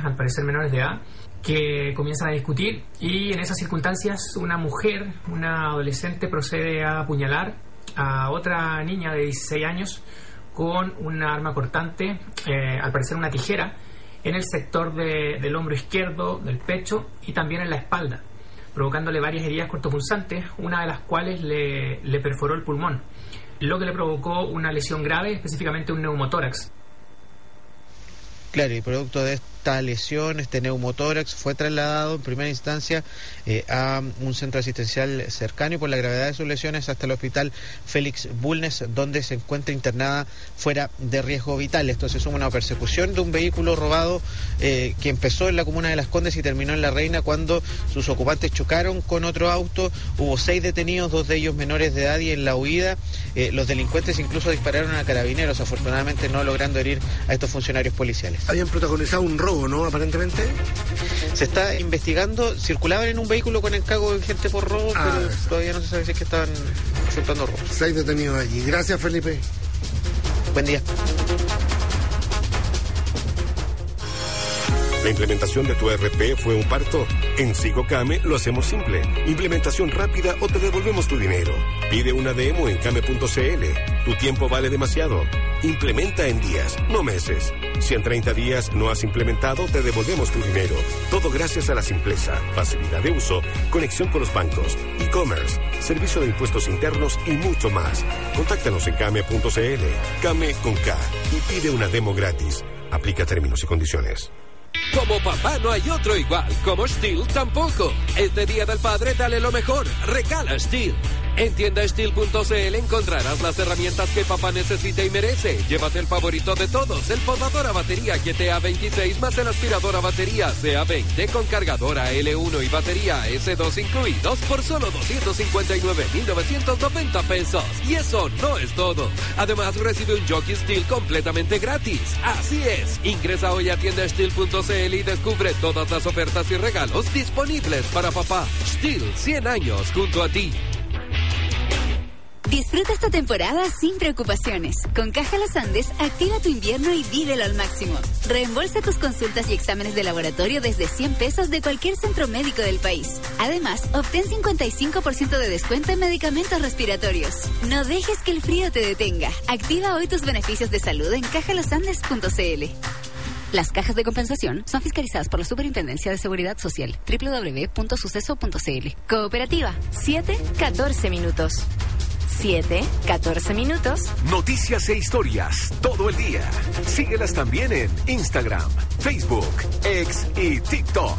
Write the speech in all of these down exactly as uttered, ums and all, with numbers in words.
al parecer menores de edad, que comienzan a discutir y en esas circunstancias una mujer, una adolescente, procede a apuñalar a otra niña de dieciséis años con una arma cortante, eh, al parecer una tijera, en el sector de, del hombro izquierdo, del pecho y también en la espalda, provocándole varias heridas cortopunzantes, una de las cuales le, le perforó el pulmón, lo que le provocó una lesión grave, específicamente un neumotórax. Claro, y producto de esta lesión, este neumotórax fue trasladado en primera instancia eh, a un centro asistencial cercano y por la gravedad de sus lesiones hasta el hospital Félix Bulnes, donde se encuentra internada fuera de riesgo vital. Esto se suma a una persecución de un vehículo robado eh, que empezó en la comuna de Las Condes y terminó en La Reina cuando sus ocupantes chocaron con otro auto. Hubo seis detenidos, dos de ellos menores de edad, y en la huida eh, los delincuentes incluso dispararon a carabineros, afortunadamente no logrando herir a estos funcionarios policiales. Habían protagonizado un robo, ¿no? Aparentemente. Se está investigando, circulaban en un vehículo con encargo de gente por robo, ah, pero eso. Todavía no se sabe si es que estaban efectuando robos. Seis detenidos allí. Gracias, Felipe. Buen día. ¿La implementación de tu E R P fue un parto? En Sigocame lo hacemos simple. Implementación rápida o te devolvemos tu dinero. Pide una demo en came punto cl. Tu tiempo vale demasiado. Implementa en días, no meses. Si en treinta días no has implementado, te devolvemos tu dinero. Todo gracias a la simpleza, facilidad de uso, conexión con los bancos, e-commerce, servicio de impuestos internos y mucho más. Contáctanos en came punto cl. Came con K y pide una demo gratis. Aplica términos y condiciones. Como papá no hay otro igual, como Stihl tampoco. Este Día del Padre dale lo mejor, regala Stihl. En tienda Stihl punto cl encontrarás las herramientas que papá necesita y merece. Llévate el favorito de todos, el podador a batería G T A veintiséis más el aspirador a batería C A veinte con cargadora L uno y batería S dos incluidos por solo doscientos cincuenta y nueve mil novecientos noventa pesos. Y eso no es todo. Además recibe un jockey Stihl completamente gratis. Así es, ingresa hoy a tienda Stihl punto cl y descubre todas las ofertas y regalos disponibles para papá. Stihl, cien años junto a ti. Disfruta esta temporada sin preocupaciones. Con Caja Los Andes, activa tu invierno y vívelo al máximo. Reembolsa tus consultas y exámenes de laboratorio desde cien pesos de cualquier centro médico del país. Además, obtén cincuenta y cinco por ciento de descuento en medicamentos respiratorios. No dejes que el frío te detenga. Activa hoy tus beneficios de salud en caja los andes punto cl. Las cajas de compensación son fiscalizadas por la Superintendencia de Seguridad Social. doble u doble u doble u punto suceso punto cl. Cooperativa. siete, catorce minutos. siete, catorce minutos. Noticias e historias todo el día. Síguelas también en Instagram, Facebook, X y TikTok.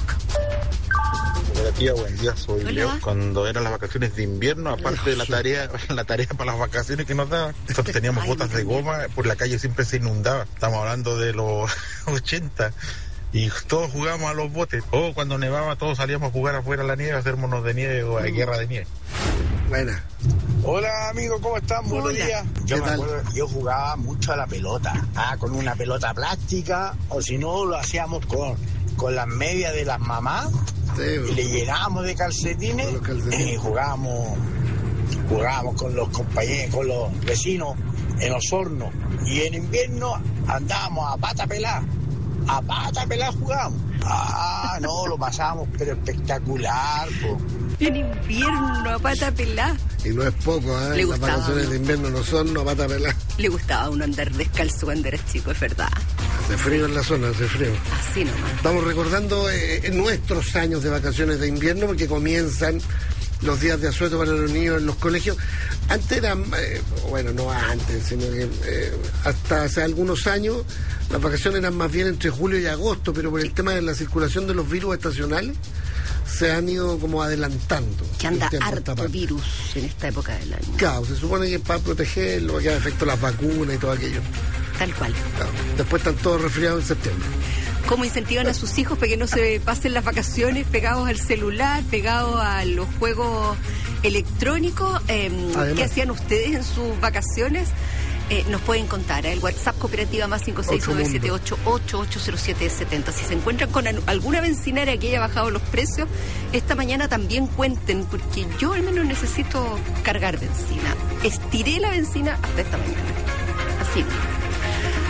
Tía, buen día, soy Hola. Leo. Cuando eran las vacaciones de invierno, aparte de la tarea, la tarea para las vacaciones que nos daban, nosotros teníamos Ay, botas de goma, por la calle siempre se inundaba. Estamos hablando de los ochenta. Y todos jugábamos a los botes. O cuando nevaba, todos salíamos a jugar afuera a la nieve, a hacer monos de nieve o a guerra de nieve. Buena. Hola amigos, ¿cómo están? Hola. Buenos días. Yo ¿Qué me tal? acuerdo, yo jugaba mucho a la pelota, ah, con una pelota plástica, o si no lo hacíamos con, con las medias de las mamás, Sí, y le llenábamos de calcetines, Con los calcetines. y jugábamos, jugábamos con los compañeros, con los vecinos en los hornos. Y en invierno andábamos a pata pelada, a pata pelada jugábamos. Ah, no, lo pasábamos, pero espectacular, po. En invierno, a pata pelá. Y no es poco, ¿eh? Le Las gustaba, vacaciones ¿no? de invierno no son, no pata pelada. Le gustaba a uno andar descalzo cuando era chico, es verdad. Hace frío en la zona, hace frío. Así nomás. Estamos recordando eh, nuestros años de vacaciones de invierno porque comienzan los días de asueto para los niños en los colegios. Antes eran, eh, bueno, no antes, sino que eh, hasta hace algunos años las vacaciones eran más bien entre julio y agosto, pero por el tema de la circulación de los virus estacionales se han ido como adelantando. Que anda el tiempo a esta harto parte. virus en esta época del año. Claro, se supone que es para protegerlo, que da efecto las vacunas y todo aquello. Tal cual. Claro. Después están todos resfriados en septiembre. ¿Cómo incentivan a sus hijos para que no se pasen las vacaciones pegados al celular, pegados a los juegos electrónicos? Eh, ¿Qué hacían ustedes en sus vacaciones? Eh, nos pueden contar, ¿eh? El WhatsApp cooperativa más cinco seis nueve siete ocho ocho ocho cero siete siete cero. Si se encuentran con an- alguna bencinera que haya bajado los precios, esta mañana también cuenten, porque yo al menos necesito cargar benzina. Estiré la benzina hasta esta mañana. Así.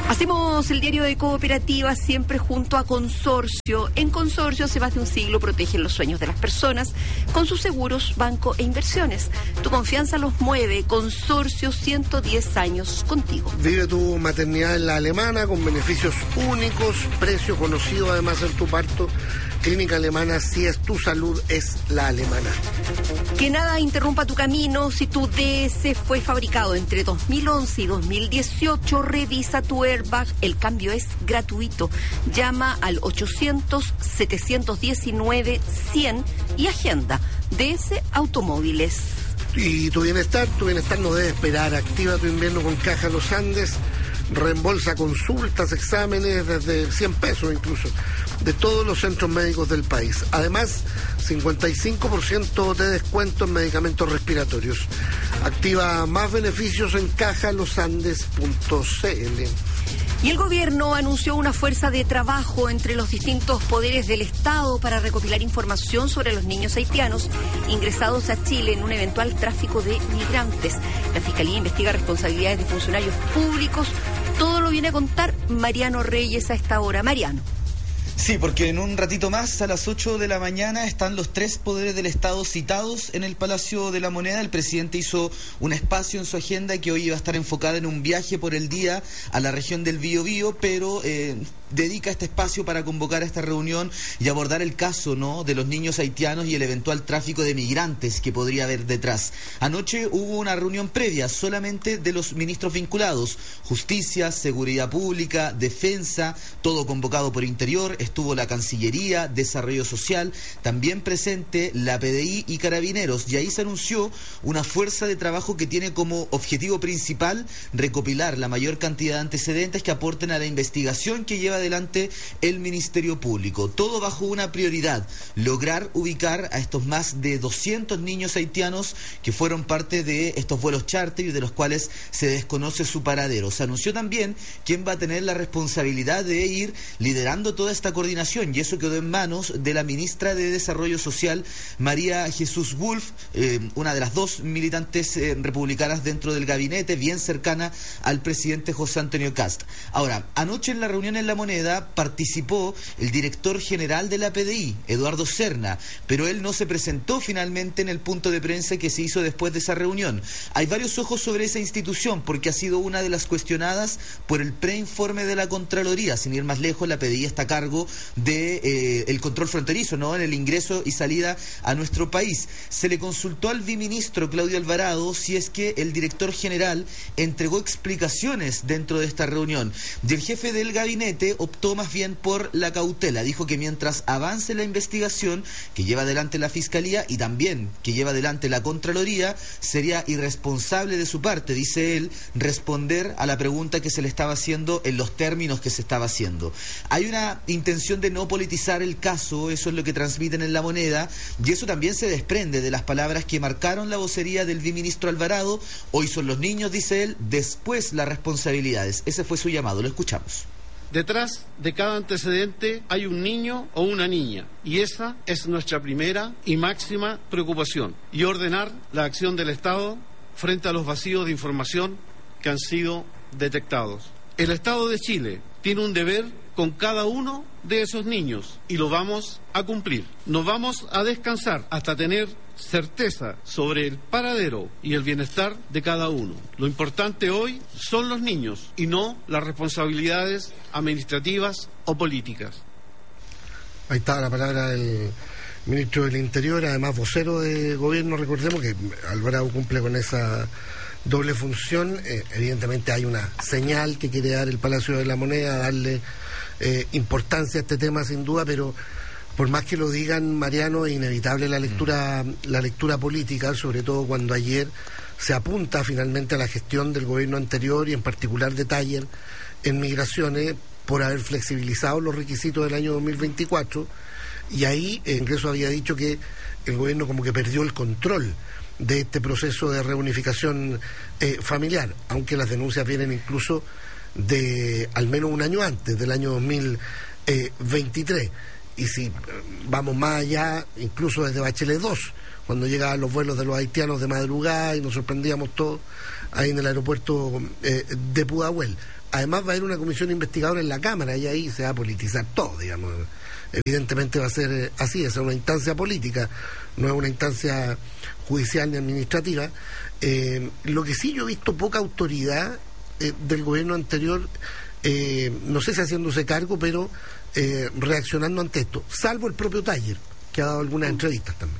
Hacemos el diario de Cooperativa siempre junto a Consorcio. En Consorcio, hace más de un siglo, protegen los sueños de las personas con sus seguros, banco e inversiones. Tu confianza los mueve. Consorcio, ciento diez años contigo. Vive tu maternidad en la Alemana con beneficios únicos, precio conocido además en tu parto. Clínica Alemana, si es tu salud, es la alemana. Que nada interrumpa tu camino. Si tu D S fue fabricado entre dos mil once y dos mil dieciocho, revisa tu airbag. El cambio es gratuito. Llama al ochocientos, setecientos diecinueve, cien y agenda. D S Automóviles. Y tu bienestar, tu bienestar no debe esperar. Activa tu invierno con Caja Los Andes. Reembolsa consultas, exámenes desde cien pesos incluso, de todos los centros médicos del país. Además, cincuenta y cinco por ciento de descuento en medicamentos respiratorios. Activa más beneficios en caja los andes punto c l. Y el gobierno anunció una fuerza de trabajo entre los distintos poderes del Estado para recopilar información sobre los niños haitianos ingresados a Chile en un eventual tráfico de migrantes. La Fiscalía investiga responsabilidades de funcionarios públicos. Todo lo viene a contar Mariano Reyes a esta hora. Mariano. Sí, porque en un ratito más, a las ocho de la mañana, están los tres poderes del Estado citados en el Palacio de la Moneda. El presidente hizo un espacio en su agenda que hoy iba a estar enfocada en un viaje por el día a la región del Biobío, pero eh, dedica este espacio para convocar a esta reunión y abordar el caso, ¿no?, de los niños haitianos y el eventual tráfico de migrantes que podría haber detrás. Anoche hubo una reunión previa solamente de los ministros vinculados: Justicia, Seguridad Pública, Defensa, todo convocado por Interior. Estuvo la Cancillería, Desarrollo Social, también presente la P D I y Carabineros, y ahí se anunció una fuerza de trabajo que tiene como objetivo principal recopilar la mayor cantidad de antecedentes que aporten a la investigación que lleva adelante el Ministerio Público. Todo bajo una prioridad: lograr ubicar a estos más de doscientos niños haitianos que fueron parte de estos vuelos charter y de los cuales se desconoce su paradero. Se anunció también quién va a tener la responsabilidad de ir liderando toda esta coordinación, y eso quedó en manos de la ministra de Desarrollo Social, María Jesús Wolf, eh, una de las dos militantes eh, republicanas dentro del gabinete, bien cercana al presidente José Antonio Kast. Ahora, anoche en la reunión en La Moneda participó el director general de la P D I, Eduardo Serna, pero él no se presentó finalmente en el punto de prensa que se hizo después de esa reunión. Hay varios ojos sobre esa institución porque ha sido una de las cuestionadas por el preinforme de la Contraloría. Sin ir más lejos, la P D I está a cargo de eh, el control fronterizo, ¿no?, en el ingreso y salida a nuestro país. Se le consultó al viceministro Claudio Alvarado si es que el director general entregó explicaciones dentro de esta reunión, y el jefe del gabinete optó más bien por la cautela. Dijo que mientras avance la investigación que lleva adelante la Fiscalía y también que lleva adelante la Contraloría, sería irresponsable de su parte, dice él, responder a la pregunta que se le estaba haciendo en los términos que se estaba haciendo. Hay una intención de no politizar el caso, eso es lo que transmiten en La Moneda, y eso también se desprende de las palabras que marcaron la vocería del viceministro Alvarado. Hoy son los niños, dice él, después las responsabilidades. Ese fue su llamado, lo escuchamos. Detrás de cada antecedente hay un niño o una niña, y esa es nuestra primera y máxima preocupación, y ordenar la acción del Estado frente a los vacíos de información que han sido detectados. El Estado de Chile tiene un deber con cada uno de esos niños y lo vamos a cumplir. Nos vamos a descansar hasta tener certeza sobre el paradero y el bienestar de cada uno. Lo importante hoy son los niños y no las responsabilidades administrativas o políticas. Ahí está la palabra del ministro del Interior, además vocero de gobierno. Recordemos que Alvarado cumple con esa doble función. Eh, evidentemente hay una señal que quiere dar el Palacio de la Moneda, darle eh, importancia a este tema sin duda, pero por más que lo digan, Mariano, es inevitable la lectura, la lectura política, sobre todo cuando ayer se apunta finalmente a la gestión del gobierno anterior y en particular de Taller en migraciones por haber flexibilizado los requisitos del año dos mil veinticuatro, y ahí eh, incluso había dicho que el gobierno como que perdió el control de este proceso de reunificación eh, familiar, aunque las denuncias vienen incluso de al menos un año antes, del año dos mil veintitrés. Y si eh, vamos más allá, incluso desde Bachelet dos, cuando llegaban los vuelos de los haitianos de madrugada y nos sorprendíamos todos ahí en el aeropuerto eh, de Pudahuel. además va a haber una comisión investigadora en la Cámara y ahí se va a politizar todo, digamos. Evidentemente va a ser eh, así, es una instancia política, no es una instancia judicial ni administrativa. Eh, lo que sí yo he visto poca autoridad eh, del gobierno anterior, eh, no sé si haciéndose cargo, pero eh, reaccionando ante esto, salvo el propio Taller, que ha dado algunas entrevistas también.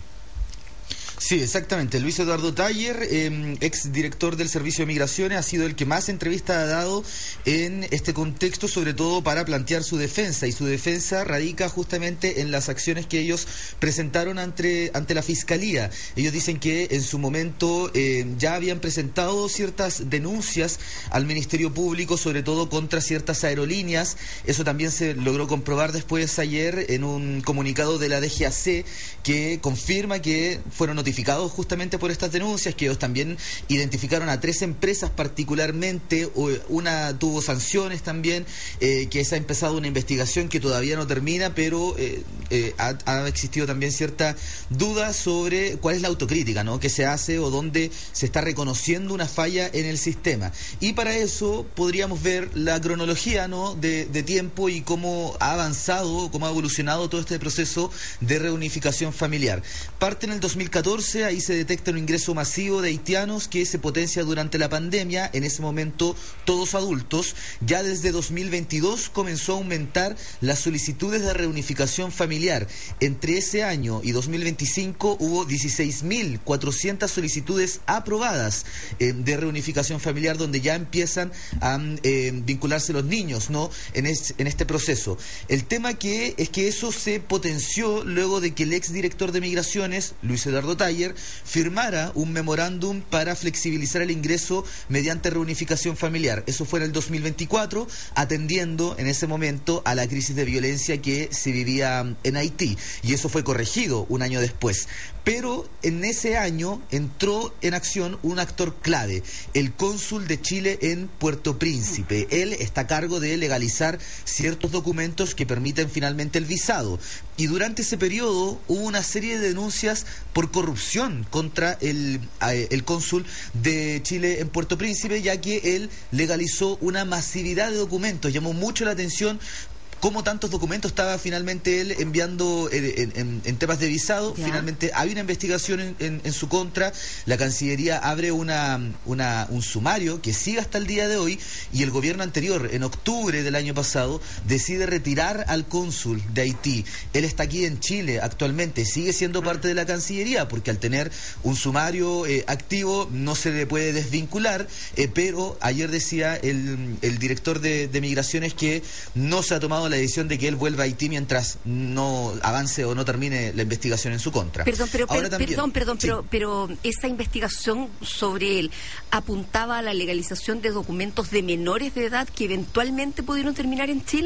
Sí, exactamente. Luis Eduardo Taller, eh, ex director del Servicio de Migraciones, ha sido el que más entrevistas ha dado en este contexto, sobre todo para plantear su defensa, y su defensa radica justamente en las acciones que ellos presentaron ante, ante la Fiscalía. Ellos dicen que en su momento eh, ya habían presentado ciertas denuncias al Ministerio Público, sobre todo contra ciertas aerolíneas. Eso también se logró comprobar después ayer en un comunicado de la D G A C que confirma que fueron notificados justamente por estas denuncias, que ellos también identificaron a tres empresas particularmente, una tuvo sanciones también, eh, que se ha empezado una investigación que todavía no termina, pero eh, eh, ha, ha existido también cierta duda sobre cuál es la autocrítica, ¿no?, que se hace o dónde se está reconociendo una falla en el sistema. Y para eso podríamos ver la cronología, ¿no?, de, de tiempo y cómo ha avanzado, cómo ha evolucionado todo este proceso de reunificación familiar. Parte en el dos mil catorce, ahí se detecta un ingreso masivo de haitianos que se potencia durante la pandemia, en ese momento todos adultos. Ya desde dos mil veintidós comenzó a aumentar las solicitudes de reunificación familiar. Entre ese año y dos mil veinticinco hubo dieciséis mil cuatrocientas solicitudes aprobadas eh, de reunificación familiar, donde ya empiezan a eh, vincularse los niños, ¿no?, en, es, en este proceso. El tema que es que eso se potenció luego de que el exdirector de Migraciones, Luis Eduardo Taller, firmara un memorándum para flexibilizar el ingreso mediante reunificación familiar. Eso fue en el dos mil veinticuatro, atendiendo en ese momento a la crisis de violencia que se vivía en Haití, y eso fue corregido un año después. Pero en ese año entró en acción un actor clave, el cónsul de Chile en Puerto Príncipe. Él está a cargo de legalizar ciertos documentos que permiten finalmente el visado. Y durante ese periodo hubo una serie de denuncias por corrupción contra el, el cónsul de Chile en Puerto Príncipe, ya que él legalizó una masividad de documentos. Llamó mucho la atención cómo tantos documentos estaba finalmente él enviando en, en, en temas de visado. Ya. Finalmente hay una investigación en, en, en su contra. La Cancillería abre una, una un sumario que sigue hasta el día de hoy, y el gobierno anterior, en octubre del año pasado, decide retirar al cónsul de Haití. Él está aquí en Chile actualmente, sigue siendo parte de la Cancillería, porque al tener un sumario eh, activo no se le puede desvincular, eh, pero ayer decía el, el director de, de Migraciones que no se ha tomado la decisión de que él vuelva a Haití mientras no avance o no termine la investigación en su contra. Perdón, pero, pero también, perdón, perdón, sí. pero, pero esa investigación sobre él apuntaba a la legalización de documentos de menores de edad que eventualmente pudieron terminar en Chile.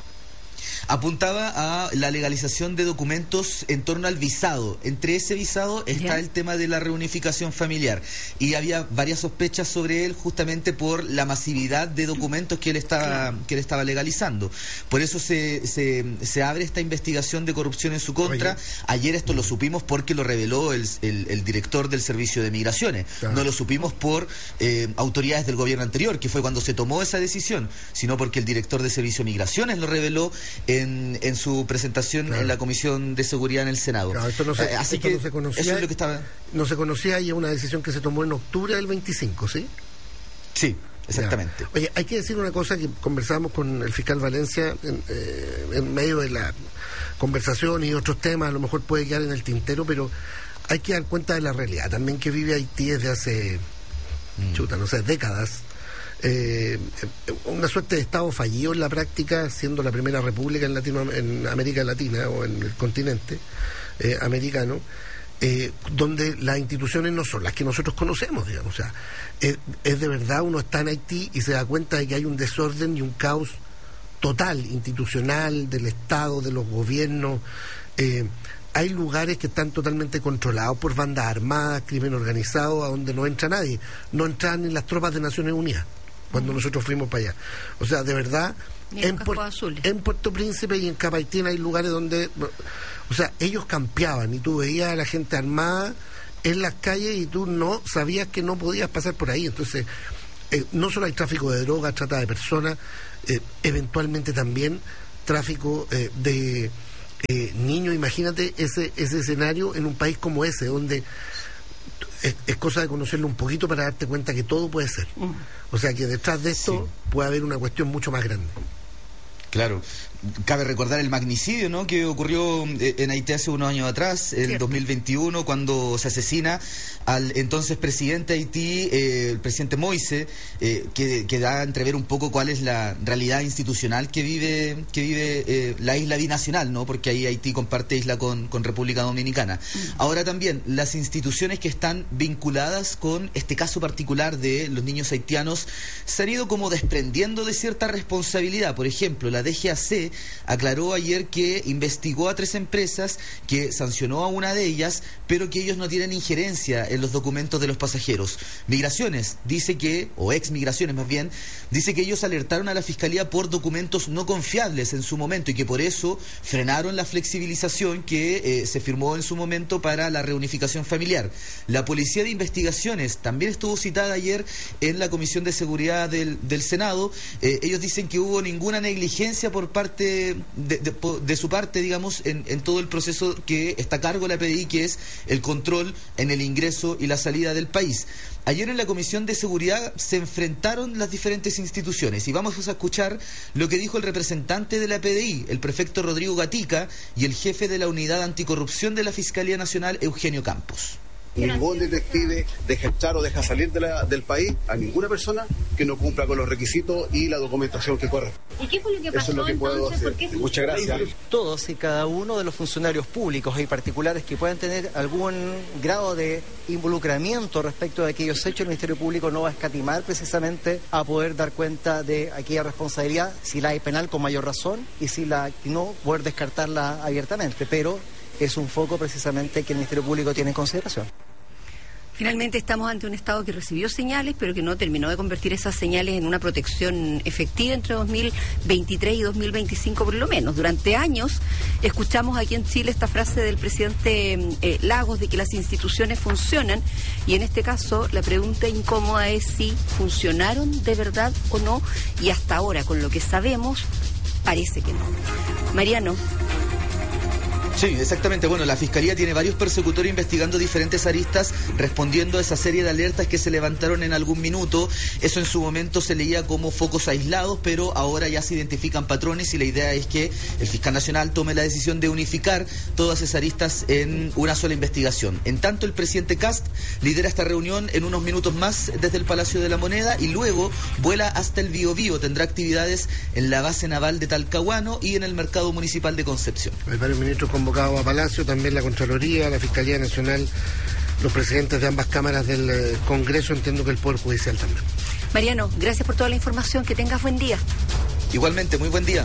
Apuntaba a la legalización de documentos en torno al visado. Entre ese visado está yeah. el tema de la reunificación familiar, y había varias sospechas sobre él justamente por la masividad de documentos que él estaba claro. que él estaba legalizando. Por eso se, se, se abre esta investigación de corrupción en su contra. Oye. Ayer esto lo supimos porque lo reveló el, el, el director del Servicio de Migraciones. Claro. No lo supimos por eh, autoridades del gobierno anterior, que fue cuando se tomó esa decisión, sino porque el director del Servicio de Migraciones lo reveló En, en su presentación claro. en la Comisión de Seguridad en el Senado. Claro, esto no se, Así esto que no se conocía, eso es lo que estaba... no se conocía, y es una decisión que se tomó en octubre del veinticinco, ¿sí? Sí, exactamente. Ya. Oye, hay que decir una cosa que conversamos con el fiscal Valencia en, eh, en medio de la conversación, y otros temas a lo mejor puede quedar en el tintero, pero hay que dar cuenta de la realidad también que vive Haití desde hace mm. chuta, no sé, décadas. Eh, una suerte de estado fallido en la práctica, siendo la primera república en, Latino, en América Latina o en el continente eh, americano, eh, donde las instituciones no son las que nosotros conocemos, digamos. O sea, es, es de verdad, uno está en Haití y se da cuenta de que hay un desorden y un caos total, institucional, del Estado, de los gobiernos. Eh, hay lugares que están totalmente controlados por bandas armadas, crimen organizado, a donde no entra nadie. No entran ni las tropas de Naciones Unidas cuando nosotros fuimos para allá. O sea, de verdad, en, Puer- en Puerto Príncipe y en Capaitín hay lugares donde, o sea, ellos campeaban y tú veías a la gente armada en las calles y tú no sabías que no podías pasar por ahí. Entonces, eh, no solo hay tráfico de drogas, trata de personas, eh, eventualmente también tráfico eh, de eh, niños. Imagínate ese, ese escenario en un país como ese, donde es, es cosa de conocerlo un poquito para darte cuenta que todo puede ser. Mm. O sea, que detrás de esto sí. puede haber una cuestión mucho más grande. Claro. Cabe recordar el magnicidio, ¿no?, que ocurrió en Haití hace unos años atrás, en Cierto. dos mil veintiuno, cuando se asesina al entonces presidente de Haití, eh, el presidente Moise, eh, que, que da a entrever un poco cuál es la realidad institucional que vive que vive eh, la isla binacional, ¿no?, porque ahí Haití comparte isla con, con República Dominicana. Mm. Ahora también, las instituciones que están vinculadas con este caso particular de los niños haitianos se han ido como desprendiendo de cierta responsabilidad. Por ejemplo, la D G A C aclaró ayer que investigó a tres empresas, que sancionó a una de ellas, pero que ellos no tienen injerencia en los documentos de los pasajeros. Migraciones dice que, o ex Migraciones más bien, dice que ellos alertaron a la Fiscalía por documentos no confiables en su momento y que por eso frenaron la flexibilización que eh, se firmó en su momento para la reunificación familiar. La Policía de Investigaciones también estuvo citada ayer en la Comisión de Seguridad del, del Senado. Eh, ellos dicen que hubo ninguna negligencia por parte De, de, de su parte, digamos, en, en todo el proceso que está a cargo de la P D I, que es el control en el ingreso y la salida del país. Ayer en la Comisión de Seguridad se enfrentaron las diferentes instituciones y vamos a escuchar lo que dijo el representante de la P D I, el prefecto Rodrigo Gatica, y el jefe de la Unidad Anticorrupción de la Fiscalía Nacional, Eugenio Campos. Ningún detective deja entrar o deja salir de la, del país a ninguna persona que no cumpla con los requisitos y la documentación que corre. ¿Y qué fue lo que pasó? Eso es lo que puedo entonces? hacer. ¿Por qué? Muchas gracias. Todos y cada uno de los funcionarios públicos y particulares que puedan tener algún grado de involucramiento respecto de aquellos hechos, el Ministerio Público no va a escatimar precisamente a poder dar cuenta de aquella responsabilidad, si la hay penal con mayor razón y si la no, poder descartarla abiertamente, pero es un foco precisamente que el Ministerio Público tiene en consideración. Finalmente estamos ante un Estado que recibió señales, pero que no terminó de convertir esas señales en una protección efectiva entre dos mil veintitrés y dos mil veinticinco por lo menos. Durante años escuchamos aquí en Chile esta frase del presidente eh, Lagos de que las instituciones funcionan, y en este caso la pregunta incómoda es si funcionaron de verdad o no, y hasta ahora, con lo que sabemos, parece que no. Mariano. Sí, exactamente. Bueno, la Fiscalía tiene varios persecutores investigando diferentes aristas, respondiendo a esa serie de alertas que se levantaron en algún minuto. Eso en su momento se leía como focos aislados, pero ahora ya se identifican patrones y la idea es que el fiscal nacional tome la decisión de unificar todas esas aristas en una sola investigación. En tanto, el presidente Kast lidera esta reunión en unos minutos más desde el Palacio de la Moneda y luego vuela hasta el Biobío. Tendrá actividades en la base naval de Talcahuano y en el mercado municipal de Concepción. Hay varios ministros convocados a Palacio, también la Contraloría, la Fiscalía Nacional, los presidentes de ambas cámaras del eh, Congreso, entiendo que el Poder Judicial también. Mariano, gracias por toda la información, que tengas buen día. Igualmente, muy buen día.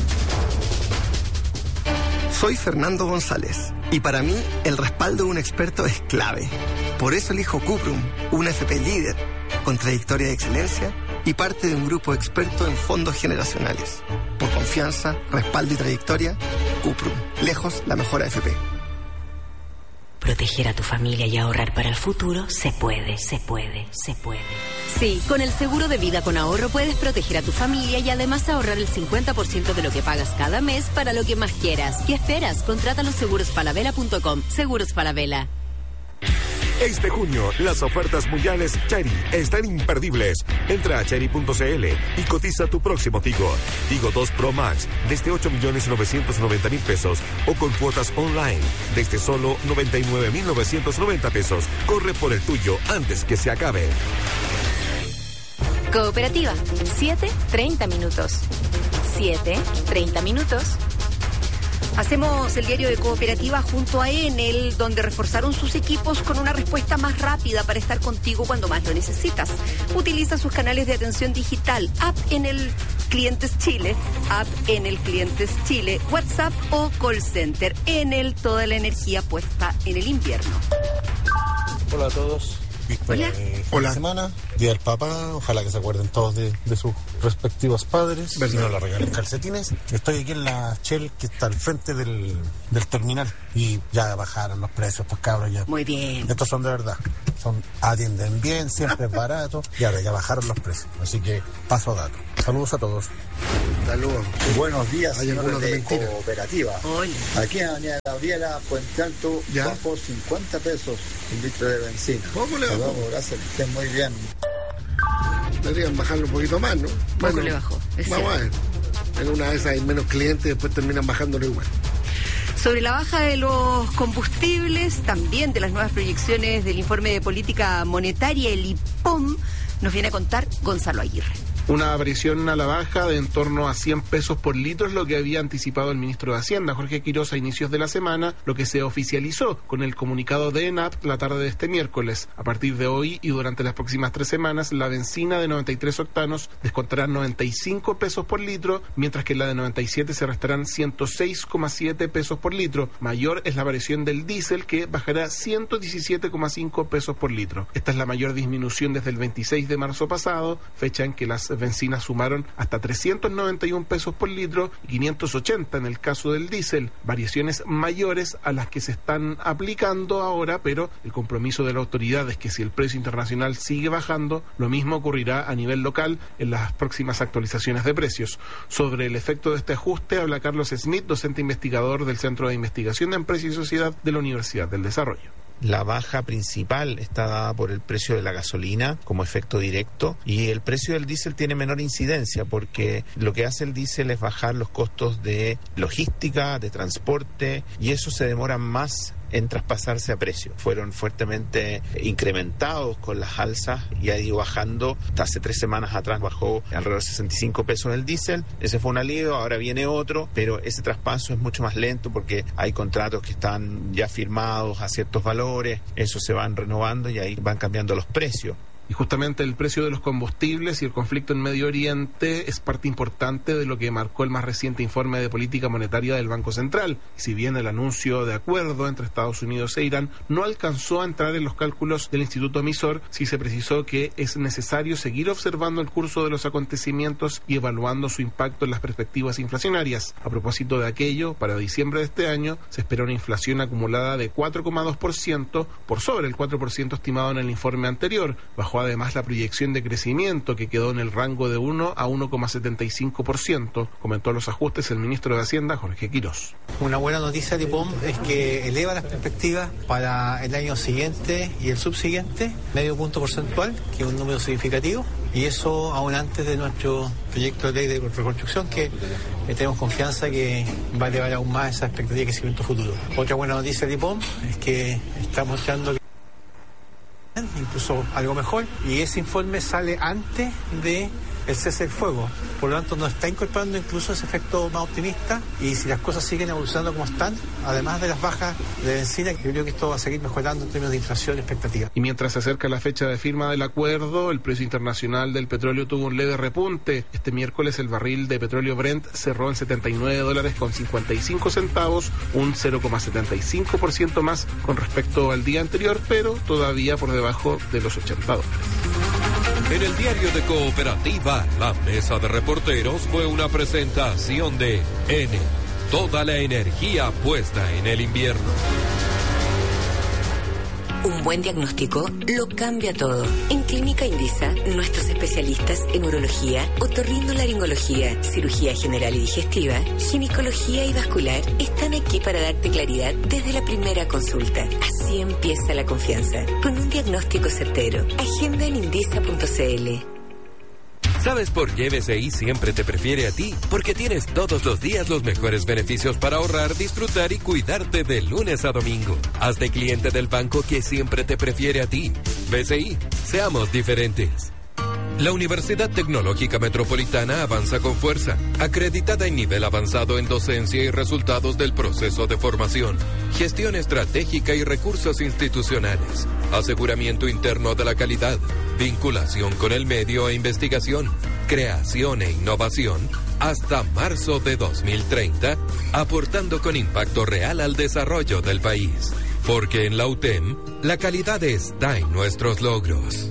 Soy Fernando González y para mí el respaldo de un experto es clave. Por eso elijo Cuprum, una F P líder, con trayectoria de excelencia y parte de un grupo experto en fondos generacionales. Por confianza, respaldo y trayectoria, Cuprum, lejos la mejor A F P. Proteger a tu familia y ahorrar para el futuro se puede, se puede, se puede. Sí, con el seguro de vida con ahorro puedes proteger a tu familia y además ahorrar el cincuenta por ciento de lo que pagas cada mes para lo que más quieras. ¿Qué esperas? Contrata los seguros falabella punto com. Seguros Falabella. Este junio, las ofertas mundiales Chery están imperdibles. Entra a chery punto c l y cotiza tu próximo Tigo. Tigo dos Pro Max desde ocho millones novecientos noventa mil pesos o con cuotas online desde solo noventa y nueve mil novecientos noventa pesos. Corre por el tuyo antes que se acabe. Cooperativa, siete treinta minutos. siete treinta minutos. Hacemos el diario de Cooperativa junto a Enel, donde reforzaron sus equipos con una respuesta más rápida para estar contigo cuando más lo necesitas. Utiliza sus canales de atención digital, app Enel Clientes Chile, app Enel Clientes Chile, WhatsApp o call center. Enel, toda la energía puesta en el invierno. Hola a todos. Víspera de fin de semana, Día del Papá, ojalá que se acuerden todos de, de sus respectivos padres, si no le regalen calcetines. Estoy aquí en la Shell, que está al frente del, del terminal, y ya bajaron los precios, pues cabros, ya. Muy bien. Estos son de verdad, son, atienden bien, siempre es barato, y ahora ya bajaron los precios, así que paso a dato. Saludos a todos. Saludos. Buenos días, hay señores de, de Cooperativa. Hola. Aquí en Avenida Gabriela, Puente Alto, bajó cincuenta pesos un litro de benzina. ¿Cómo le bajó? Gracias, que estén muy bien. Deberían bajarlo un poquito más, ¿no? Poco Bueno, le bajó. Es vamos a ver. En una de esas hay menos clientes y después terminan bajándolo igual. Sobre la baja de los combustibles, también de las nuevas proyecciones del informe de política monetaria, el I P O M, nos viene a contar Gonzalo Aguirre. Una variación a la baja de en torno a cien pesos por litro es lo que había anticipado el ministro de Hacienda, Jorge Quirós, a inicios de la semana, lo que se oficializó con el comunicado de ENAP la tarde de este miércoles. A partir de hoy y durante las próximas tres semanas, la benzina de noventa y tres octanos descontará noventa y cinco pesos por litro, mientras que la de noventa y siete se restarán ciento seis coma siete pesos por litro. Mayor es la variación del diésel, que bajará ciento diecisiete coma cinco pesos por litro. Esta es la mayor disminución desde el veintiséis de marzo pasado, fecha en que las bencinas sumaron hasta trescientos noventa y un pesos por litro y quinientos ochenta en el caso del diésel, variaciones mayores a las que se están aplicando ahora, pero el compromiso de la autoridad es que si el precio internacional sigue bajando, lo mismo ocurrirá a nivel local en las próximas actualizaciones de precios. Sobre el efecto de este ajuste habla Carlos Smith, docente investigador del Centro de Investigación de Empresa y Sociedad de la Universidad del Desarrollo. La baja principal está dada por el precio de la gasolina como efecto directo, y el precio del diésel tiene menor incidencia porque lo que hace el diésel es bajar los costos de logística, de transporte, y eso se demora más en traspasarse a precio. Fueron fuertemente incrementados con las alzas y ha ido bajando. Hasta hace tres semanas atrás bajó alrededor de sesenta y cinco pesos el diésel. Ese fue un alivio, ahora viene otro, pero ese traspaso es mucho más lento porque hay contratos que están ya firmados a ciertos valores, esos se van renovando y ahí van cambiando los precios. Y justamente el precio de los combustibles y el conflicto en Medio Oriente es parte importante de lo que marcó el más reciente informe de política monetaria del Banco Central. Y si bien el anuncio de acuerdo entre Estados Unidos e Irán no alcanzó a entrar en los cálculos del Instituto Emisor, sí se precisó que es necesario seguir observando el curso de los acontecimientos y evaluando su impacto en las perspectivas inflacionarias. A propósito de aquello, para diciembre de este año se espera una inflación acumulada de cuatro coma dos por ciento, por sobre el cuatro por ciento estimado en el informe anterior. Bajó además la proyección de crecimiento, que quedó en el rango de uno a uno coma setenta y cinco por ciento. Comentó los ajustes el ministro de Hacienda, Jorge Quirós. Una buena noticia de I P O M es que eleva las perspectivas para el año siguiente y el subsiguiente, medio punto porcentual, que es un número significativo, y eso aún antes de nuestro proyecto de ley de reconstrucción, que eh, tenemos confianza que va a elevar aún más esa expectativa de crecimiento futuro. Otra buena noticia de I P O M es que está mostrando que incluso algo mejor, y ese informe sale antes de el cese del fuego, por lo tanto nos está incorporando incluso ese efecto más optimista, y si las cosas siguen evolucionando como están, además de las bajas de benzina, yo creo que esto va a seguir mejorando en términos de inflación y expectativa. Y mientras se acerca la fecha de firma del acuerdo, el precio internacional del petróleo tuvo un leve repunte. Este miércoles el barril de petróleo Brent cerró en setenta y nueve dólares con cincuenta y cinco centavos, un cero coma setenta y cinco por ciento más con respecto al día anterior, pero todavía por debajo de los ochenta dólares. En el diario de Cooperativa, la mesa de reporteros fue una presentación de N, toda la energía puesta en el invierno. Un buen diagnóstico lo cambia todo. En Clínica Indisa, nuestros especialistas en urología, otorrinolaringología, cirugía general y digestiva, ginecología y vascular están aquí para darte claridad desde la primera consulta. Así empieza la confianza, con un diagnóstico certero. Agenda en indisa punto c l. ¿Sabes por qué B C I siempre te prefiere a ti? Porque tienes todos los días los mejores beneficios para ahorrar, disfrutar y cuidarte de lunes a domingo. Hazte cliente del banco que siempre te prefiere a ti. B C I, seamos diferentes. La Universidad Tecnológica Metropolitana avanza con fuerza, acreditada en nivel avanzado en docencia y resultados del proceso de formación, gestión estratégica y recursos institucionales, aseguramiento interno de la calidad, vinculación con el medio e investigación, creación e innovación, hasta marzo de dos mil treinta, aportando con impacto real al desarrollo del país. Porque en la U T E M, la calidad está en nuestros logros.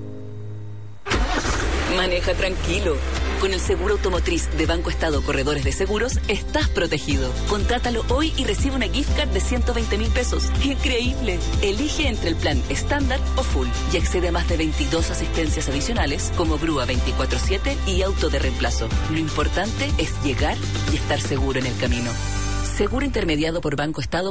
Maneja tranquilo. Con el seguro automotriz de Banco Estado Corredores de Seguros, estás protegido. Contrátalo hoy y recibe una gift card de ciento veinte mil pesos. ¡Increíble! Elige entre el plan estándar o full y accede a más de veintidós asistencias adicionales como grúa veinticuatro siete y auto de reemplazo. Lo importante es llegar y estar seguro en el camino. Seguro intermediado por Banco Estado